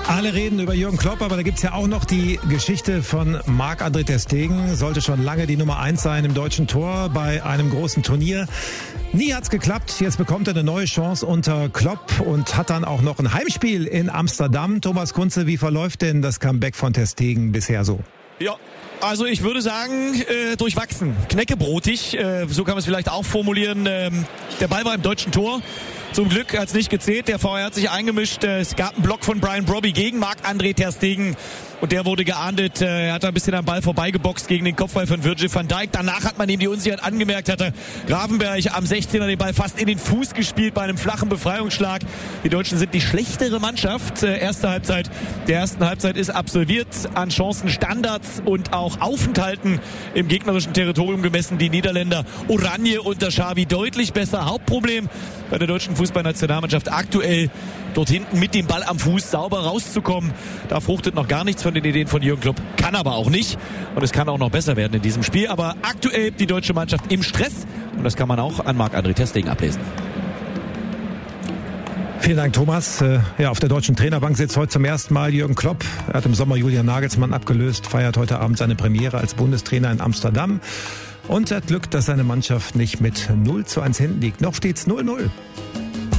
Alle reden über Jürgen Klopp, aber da gibt's ja auch noch die Geschichte von Marc-André ter Stegen. Sollte schon lange die Nummer 1 sein im deutschen Tor bei einem großen Turnier. Nie hat's geklappt. Jetzt bekommt er eine neue Chance unter Klopp und hat dann auch noch ein Heimspiel in Amsterdam. Thomas Kunze, wie verläuft denn das Comeback von ter Stegen bisher so? Ja. Also ich würde sagen, durchwachsen, knäckebrotig, so kann man es vielleicht auch formulieren. Der Ball war im deutschen Tor. Zum Glück hat es nicht gezählt. Der VR hat sich eingemischt. Es gab einen Block von Brian Brobby gegen Marc-André ter Stegen. Und der wurde geahndet. Er hat ein bisschen am Ball vorbeigeboxt gegen den Kopfball von Virgil van Dijk. Danach hat man ihm die Unsicherheit angemerkt. Hatte Gravenberg am 16er den Ball fast in den Fuß gespielt bei einem flachen Befreiungsschlag. Die Deutschen sind die schlechtere Mannschaft. Erste Halbzeit der ersten Halbzeit ist absolviert. An Chancen, Standards und auch Aufenthalten im gegnerischen Territorium gemessen. Die Niederländer Oranje unter Xavi deutlich besser. Hauptproblem bei der deutschen Fußballnationalmannschaft aktuell dort hinten mit dem Ball am Fuß sauber rauszukommen. Da fruchtet noch gar nichts von den Ideen von Jürgen Klopp. Kann aber auch nicht. Und es kann auch noch besser werden in diesem Spiel. Aber aktuell die deutsche Mannschaft im Stress. Und das kann man auch an Marc-André ter Stegen ablesen. Vielen Dank, Thomas. Ja, auf der deutschen Trainerbank sitzt heute zum ersten Mal Jürgen Klopp. Er hat im Sommer Julian Nagelsmann abgelöst, feiert heute Abend seine Premiere als Bundestrainer in Amsterdam. Und er hat Glück, dass seine Mannschaft nicht mit 0:1 hinten liegt. Noch steht's 0:0.